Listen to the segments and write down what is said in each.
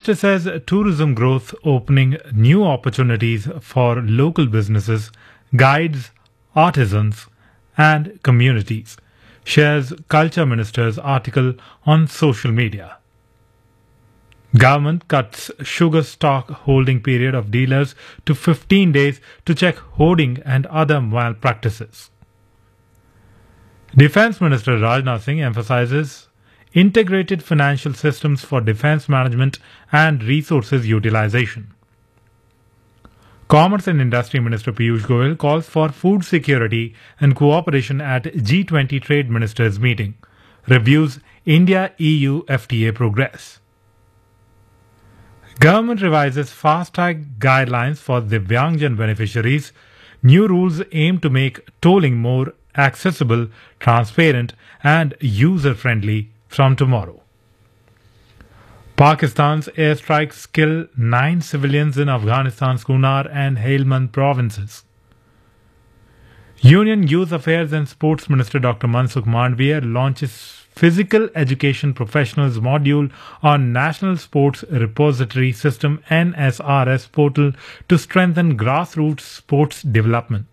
Minister says tourism growth opening new opportunities for local businesses, guides, artisans and communities. Shares Culture Minister's article on social media. Government cuts sugar stock holding period of dealers to 15 days to check hoarding and other malpractices. Defence Minister Rajnath Singh emphasises integrated financial systems for defence management and resources utilisation. Commerce and Industry Minister Piyush Goyal calls for food security and cooperation at G20 Trade Ministers meeting. Reviews India-EU FTA progress. Government revises fast-track guidelines for Divyangjan beneficiaries. New rules aim to make tolling more accessible, transparent and user-friendly from tomorrow. Pakistan's airstrikes kill 9 civilians in Afghanistan's Kunar and Helmand provinces. Union Youth Affairs and Sports Minister Dr. Mansukh Mandviya launches Physical Education Professionals module on National Sports Repository System NSRS portal to strengthen grassroots sports development.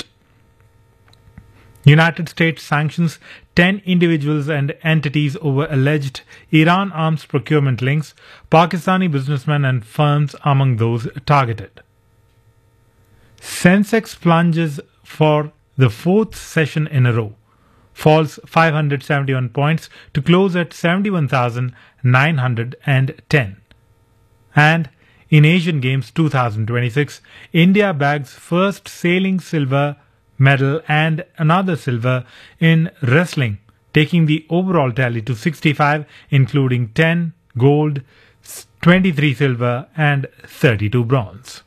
United States sanctions 10 individuals and entities over alleged Iran arms procurement links, Pakistani businessmen and firms among those targeted. Sensex plunges for the 4th session in a row, falls 571 points to close at 71,910. And in Asian Games 2026, India bags first sailing silver medal and another silver in wrestling, taking the overall tally to 65, including 10 gold, 23 silver and 32 bronze.